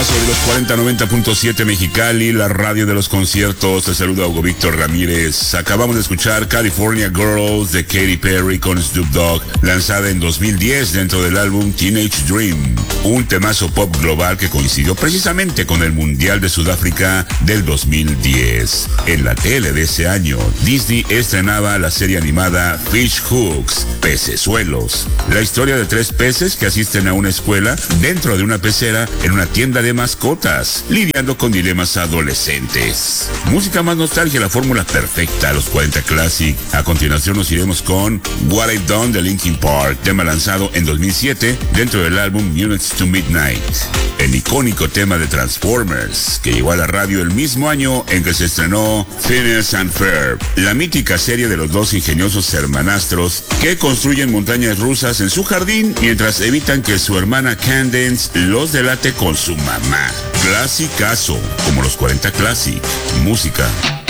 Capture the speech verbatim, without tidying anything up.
Sobre los cuarenta noventa punto siete Mexicali, la radio de los conciertos. Te saluda Hugo Víctor Ramírez. Acabamos de escuchar California Girls de Katy Perry con Snoop Dogg, lanzada en dos mil diez dentro del álbum Teenage Dream, un temazo pop global que coincidió precisamente con el Mundial de Sudáfrica del dos mil diez. En la tele de ese año, Disney estrenaba la serie animada Fish Hooks, Pecesuelos, la historia de tres peces que asisten a una escuela dentro de una pecera en una tienda de mascotas, lidiando con dilemas adolescentes. Música más nostalgia, la fórmula perfecta a los cuarenta Classic. A continuación nos iremos con What I've Done de Linkin Park, tema lanzado en dos mil siete dentro del álbum Minutes to Midnight. El icónico tema de Transformers, que llegó a la radio el mismo año en que se estrenó Phineas and Ferb, la mítica serie de los dos ingeniosos hermanastros que construyen montañas rusas en su jardín mientras evitan que su hermana Candace los delate con su mamá. Clasicazo, como los cuarenta Classic. Música